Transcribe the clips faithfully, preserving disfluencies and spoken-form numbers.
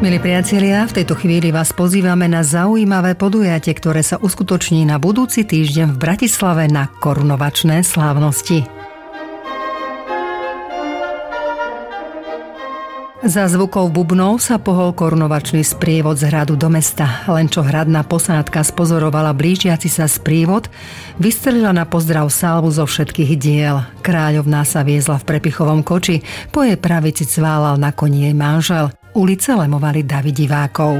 Milí priatelia, v tejto chvíli vás pozývame na zaujímavé podujatie, ktoré sa uskutoční na budúci týždeň v Bratislave na korunovačné slávnosti. Za zvukov bubnov sa pohol korunovačný sprievod z hradu do mesta. Len čo hradná posádka spozorovala blížiaci sa sprievod, vystrelila na pozdrav salvu zo všetkých diel. Kráľovná sa viezla v prepichovom koči, po jej pravici cválal na koni jej manžel. Ulice lemovali davy divákov.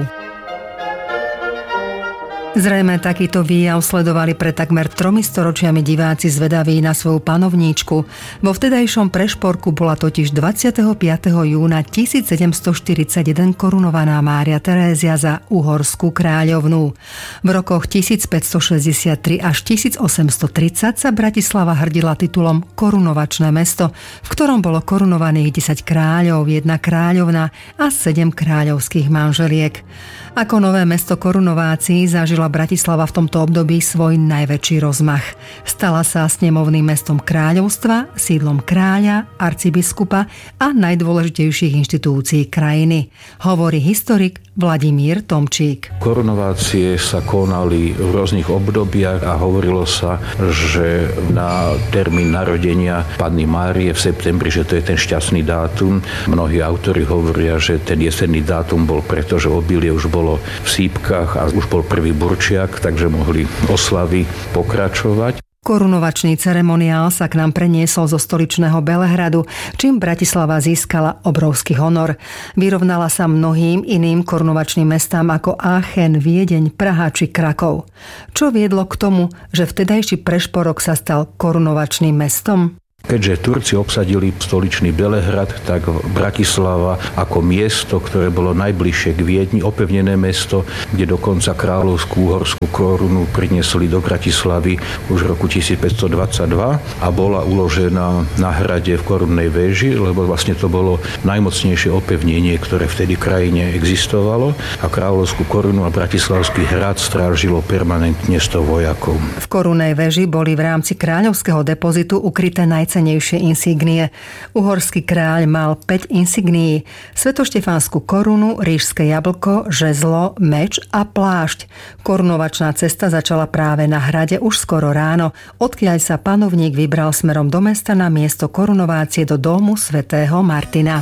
Zrejme takýto výjav sledovali pred takmer tromi storočiami diváci zvedaví na svoju panovníčku. Vo vtedajšom Prešporku bola totiž dvadsiateho piateho júna tisícsedemstoštyridsaťjeden korunovaná Mária Terézia za uhorskú kráľovnú. V rokoch tisícpäťstošesťdesiattri až tisícosemstotridsať sa Bratislava hrdila titulom Korunovačné mesto, v ktorom bolo korunovaných desať kráľov, jedna kráľovna a sedem kráľovských manželiek. Ako nové mesto korunovácií zažila Bratislava v tomto období svoj najväčší rozmach. Stala sa snemovným mestom kráľovstva, sídlom kráľa, arcibiskupa a najdôležitejších inštitúcií krajiny, hovorí historik Vladimír Tomčík. Korunovácie sa konali v rôznych obdobiach a hovorilo sa, že na termín narodenia Panny Márie v septembri, že to je ten šťastný dátum. Mnohí autori hovoria, že ten jesenný dátum bol preto, že obilie už bolo v sípkach a už bol prvý burčiak, takže mohli oslavy pokračovať. Korunovačný ceremoniál sa k nám preniesol zo stoličného Belehradu, čím Bratislava získala obrovský honor. Vyrovnala sa mnohým iným korunovačným mestám ako Aachen, Viedeň, Praha či Krakov. Čo viedlo k tomu, že vtedajší Prešporok sa stal korunovačným mestom? Keďže Turci obsadili stoličný Belehrad, tak Bratislava ako miesto, ktoré bolo najbližšie k Viedni, opevnené mesto, kde dokonca kráľovskú uhorskú korunu priniesli do Bratislavy už v roku tisícpäťstodvadsaťdva a bola uložená na hrade v korunnej véži, lebo vlastne to bolo najmocnejšie opevnenie, ktoré vtedy v krajine existovalo a kráľovskú korunu a bratislavský hrad strážilo permanentne sto vojakov. V korunnej véži boli v rámci kráľovského depozitu ukryté najcenejšie cenejšie insígnie. Uhorský kráľ mal päť insignií: svetoštefánsku korunu, ríšske jablko, žezlo, meč a plášť. Korunovačná cesta začala práve na hrade už skoro ráno, odkiaľ sa panovník vybral smerom do mesta na miesto korunovácie do domu svätého Martina.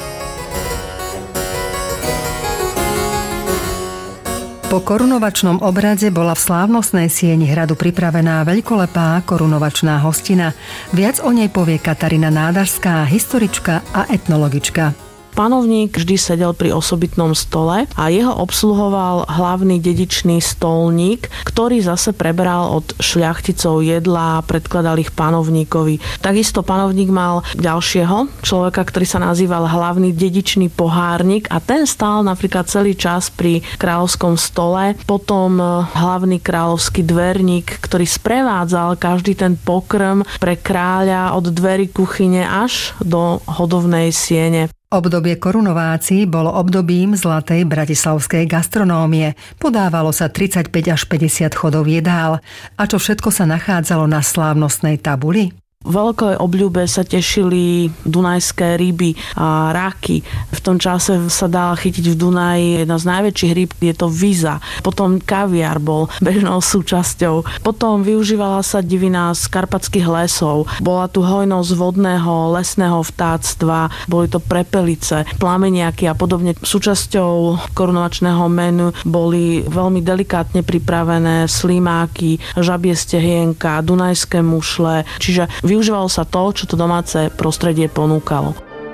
Po korunovačnom obrade bola v slávnostnej sieni hradu pripravená veľkolepá korunovačná hostina. Viac o nej povie Katarína Nádažská, historička a etnologička. Panovník vždy sedel pri osobitnom stole a jeho obsluhoval hlavný dedičný stolník, ktorý zase preberal od šľachticov jedlá a predkladal ich panovníkovi. Takisto panovník mal ďalšieho človeka, ktorý sa nazýval hlavný dedičný pohárnik a ten stál napríklad celý čas pri kráľovskom stole. Potom hlavný kráľovský dverník, ktorý sprevádzal každý ten pokrm pre kráľa od dverí kuchyne až do hodovnej siene. Obdobie korunovácií bolo obdobím zlatej bratislavskej gastronómie. Podávalo sa tridsaťpäť až päťdesiat chodov jedál. A čo všetko sa nachádzalo na slávnostnej tabuli? Veľkej obľúbe sa tešili dunajské ryby a raky. V tom čase sa dala chytiť v Dunaji jedna z najväčších rýb, je to viza. Potom kaviár bol bežnou súčasťou. Potom využívala sa divina z karpatských lesov. Bola tu hojnosť vodného, lesného vtáctva, boli to prepelice, plameniaky a podobne. Súčasťou korunovačného menu boli veľmi delikátne pripravené slimáky, žabie stehienka, dunajské mušle, čiže využívalo sa to, čo to domáce prostredie ponúkalo.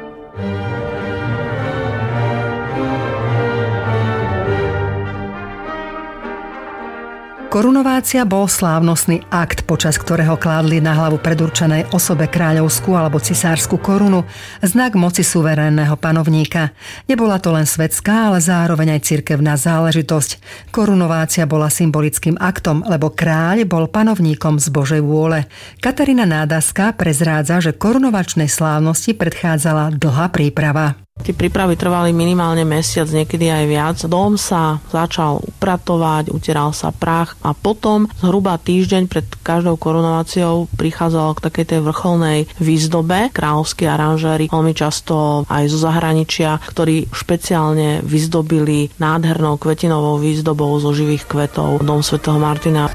Korunovácia bol slávnostný akt, počas ktorého kládli na hlavu predurčenej osobe kráľovskú alebo cisársku korunu, znak moci suverénneho panovníka. Nebola to len svetská, ale zároveň aj cirkevná záležitosť. Korunovácia bola symbolickým aktom, lebo kráľ bol panovníkom z Božej vôle. Katarína Nádažská prezrádza, že korunovačnej slávnosti predchádzala dlhá príprava. Tie prípravy trvali minimálne mesiac, niekedy aj viac. Dom sa začal upratovať, utieral sa prach a potom zhruba týždeň pred každou korunováciou prichádzalo k takej tej vrcholnej výzdobe. Kráľovskí aranžéri, veľmi často aj zo zahraničia, ktorí špeciálne vyzdobili nádhernou kvetinovou výzdobou zo živých kvetov dom svätého Martina.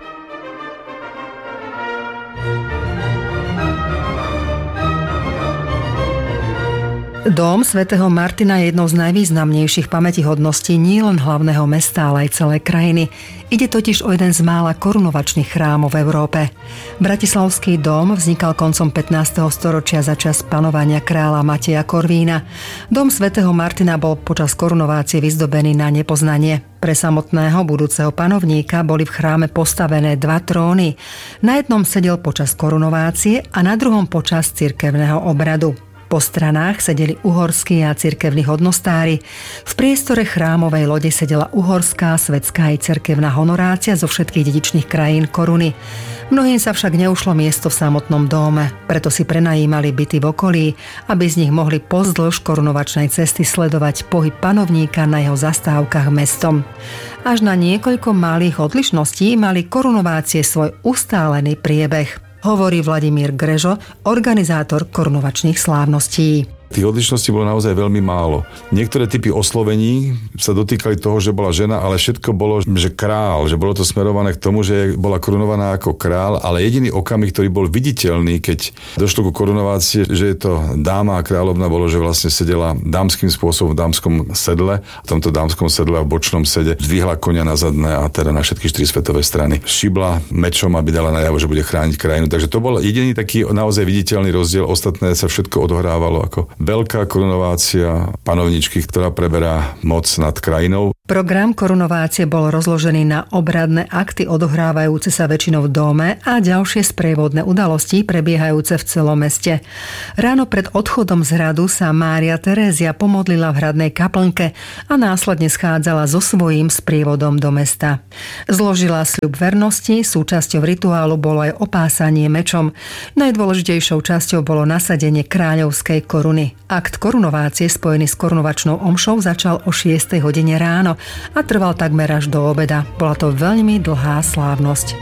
Dom svätého Martina je jednou z najvýznamnejších pamätihodností nielen hlavného mesta, ale aj celej krajiny. Ide totiž o jeden z mála korunovačných chrámov v Európe. Bratislavský dom vznikal koncom pätnásteho storočia za čas panovania kráľa Mateja Korvína. Dom svätého Martina bol počas korunovácie vyzdobený na nepoznanie. Pre samotného budúceho panovníka boli v chráme postavené dva tróny. Na jednom sedel počas korunovácie a na druhom počas cirkevného obradu. Po stranách sedeli uhorskí a cirkevní hodnostári. V priestore chrámovej lode sedela uhorská, svetská aj cirkevná honorácia zo všetkých dedičných krajín koruny. Mnohým sa však neušlo miesto v samotnom dome, preto si prenajímali byty v okolí, aby z nich mohli pozdĺž korunovačnej cesty sledovať pohyb panovníka na jeho zastávkach mestom. Až na niekoľko malých odlišností mali korunovácie svoj ustálený priebeh, hovorí Vladimír Grežo, organizátor korunovačných slávností. Tých odlišností bolo naozaj veľmi málo. Niektoré typy oslovení sa dotýkali toho, že bola žena, ale všetko bolo, že král, že bolo to smerované k tomu, že bola korunovaná ako král, ale jediný okamih, ktorý bol viditeľný, keď došlo ku korunovácii, že je to dáma a kráľovna, bolo, že vlastne sedela dámskym spôsobom v dámskom sedle, v tomto dámskom sedle a v bočnom sede zdvihla koňa na zadné a teda na všetky štyri svetové strany. Šibla mečom, aby dala najavo, že bude chrániť krajinu. Takže to bol jediný taký naozaj viditeľný rozdiel. Ostatné sa všetko odohrávalo ako veľká korunovácia panovničky, ktorá preberá moc nad krajinou. Program korunovácie bol rozložený na obradné akty odohrávajúce sa väčšinou v dome a ďalšie sprievodné udalosti prebiehajúce v celom meste. Ráno pred odchodom z hradu sa Mária Terézia pomodlila v hradnej kaplnke a následne schádzala so svojím sprievodom do mesta. Zložila sľub vernosti, súčasťou rituálu bolo aj opásanie mečom. Najdôležitejšou časťou bolo nasadenie kráľovskej koruny. Akt korunovácie spojený s korunovačnou omšou začal o šiestej hodine ráno a trval takmer až do obeda. Bola to veľmi dlhá slávnosť.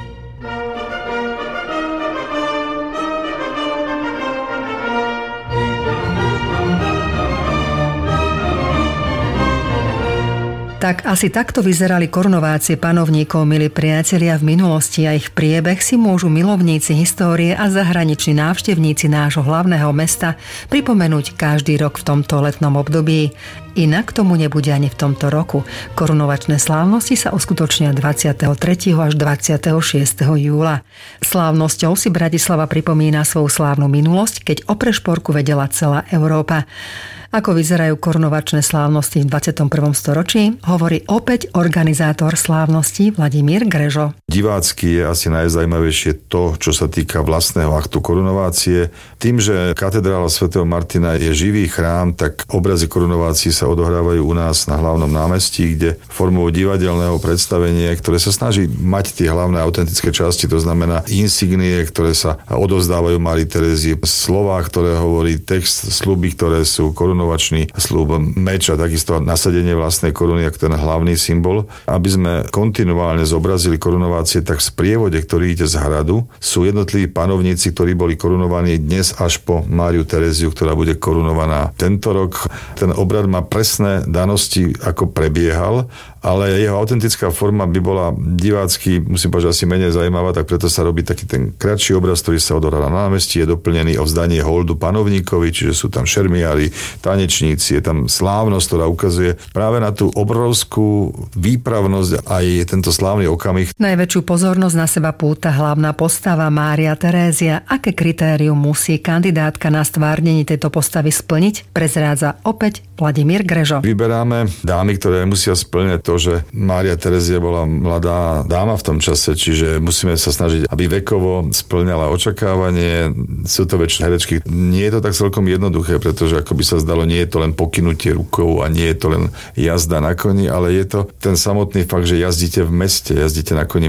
Tak asi takto vyzerali korunovácie panovníkov, milí priatelia, v minulosti a ich priebeh si môžu milovníci histórie a zahraniční návštevníci nášho hlavného mesta pripomenúť každý rok v tomto letnom období. Inak tomu nebude ani v tomto roku. Korunovačné slávnosti sa uskutočnia dvadsiateho tretieho až dvadsiateho šiesteho júla. Slávnosťou si Bratislava pripomína svoju slávnu minulosť, keď o prešporku vedela celá Európa. Ako vyzerajú korunovačné slávnosti v dvadsiatom prvom storočí, hovorí opäť organizátor slávnosti Vladimír Grežo. Divácky je asi najzaujímavejšie to, čo sa týka vlastného aktu korunovácie. Tým, že katedrála svätého Martina je živý chrám, tak obrazy korunovácií sa odohrávajú u nás na hlavnom námestí, kde formou divadelného predstavenia, ktoré sa snaží mať tie hlavné autentické časti, to znamená insignie, ktoré sa odovzdávajú Márii Terézii, slová, ktoré hovorí text, sľuby, ktoré sú korunovačný sľub, meč a takisto nasadenie vlastnej koruny, ako ten hlavný symbol. Aby sme kontinuálne zobrazili korunovácie, tak v sprievode, ktorý ide z hradu, sú jednotliví panovníci, ktorí boli korunovaní dnes až po Máriu Teréziu, ktorá bude korunovaná tento rok. Ten obrad má presné danosti, ako prebiehal, ale jeho autentická forma by bola divácky, musím povedať, asi menej zaujímavá, tak preto sa robí taký ten kratší obraz, ktorý sa odohrá na námestí, je doplnený o vzdanie holdu panovníkovi, čiže sú tam šermiári, tanečníci, je tam slávnosť, ktorá ukazuje práve na tú obrovskú výpravnosť aj tento slávny okamih. Najväčšiu pozornosť na seba púta hlavná postava Mária Terézia. Aké kritérium musí kandidátka na stvárnení tejto postavy splniť? Prezrádza opäť Vladimír Grežo. Vyberáme dámy, ktoré musia splňať to, že Mária Terézia bola mladá dáma v tom čase, čiže musíme sa snažiť, aby vekovo splňala očakávanie. Sú to väčšie herečky. Nie je to tak celkom jednoduché, pretože ako by sa zdalo, nie je to len pokynutie rukou a nie je to len jazda na koni, ale je to ten samotný fakt, že jazdíte v meste, jazdíte na koni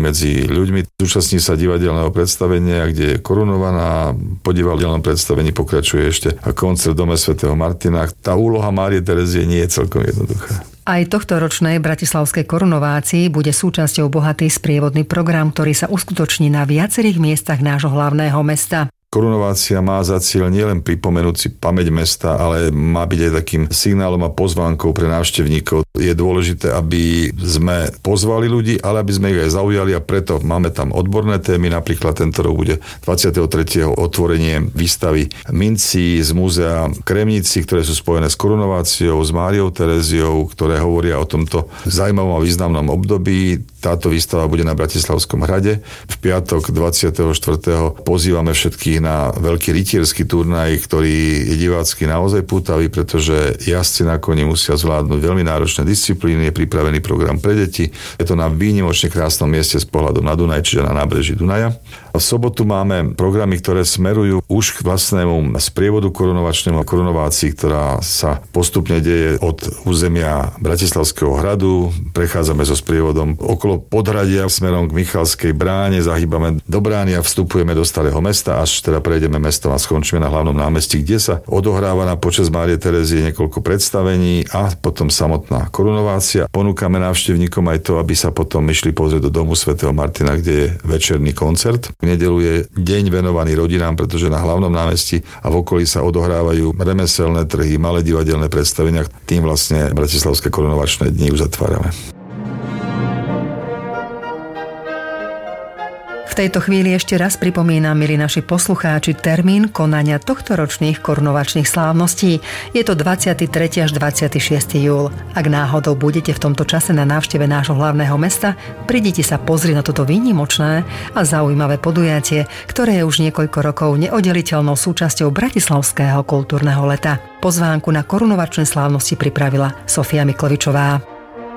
medzi ľuďmi. Zúčastní sa divadelného predstavenia, kde je korunovaná. Po divadelnom predstavení pokračuje ešte koncert v dome svätého Martina. Tá úloha Márie Terezie nie je celkom jednoduchá. Aj tohto ročnej bratislavskej korunovácii bude súčasťou bohatý sprievodný program, ktorý sa uskutoční na viacerých miestach nášho hlavného mesta. Korunovácia má za cieľ nielen pripomenúť si pamäť mesta, ale má byť aj takým signálom a pozvánkou pre návštevníkov. Je dôležité, aby sme pozvali ľudí, ale aby sme ich aj zaujali a preto máme tam odborné témy. Napríklad tento rok bude dvadsiateho tretieho otvorenie výstavy mincí z múzea Kremnici, ktoré sú spojené s korunováciou, s Máriou Tereziou, ktoré hovoria o tomto zaujímavom a významnom období. Táto výstava bude na Bratislavskom hrade. V piatok dvadsiateho štvrtého pozývame všetkých na veľký rytierský turnaj, ktorý je divácky naozaj pútavý, pretože jazdci na koni musia zvládnuť veľmi náročné disciplíny, je pripravený program pre deti. Je to na výnimočne krásnom mieste s pohľadom na Dunaj, čiže na nábreží Dunaja. V sobotu máme programy, ktoré smerujú už k vlastnému sprievodu korunovačnému a korunovácii, ktorá sa postupne deje od územia Bratislavského hradu. Prechádzame so sprievodom okolo Podhradia smerom k Michalskej bráne, zahýbame do brány a vstupujeme do Starého mesta, až teda prejdeme mestom a skončíme na hlavnom námestí, kde sa odohráva na počesť Márie Terezie niekoľko predstavení a potom samotná korunovácia. Ponúkame návštevníkom aj to, aby sa potom išli pozrieť do domu svätého Martina, kde je večerný koncert. V nedeľu je deň venovaný rodinám, pretože na hlavnom námestí a v okolí sa odohrávajú remeselné trhy, malé divadelné predstavenia. Tým vlastne bratislavské korunovačné dni uzatvárame. V tejto chvíli ešte raz pripomínam, milí naši poslucháči, termín konania tohtoročných korunovačných slávností. Je to dvadsiateho tretieho až dvadsiateho šiesteho júla. Ak náhodou budete v tomto čase na návšteve nášho hlavného mesta, prídite sa pozrieť na toto výnimočné a zaujímavé podujatie, ktoré je už niekoľko rokov neoddeliteľnou súčasťou bratislavského kultúrneho leta. Pozvánku na korunovačné slávnosti pripravila Sofia Miklovičová.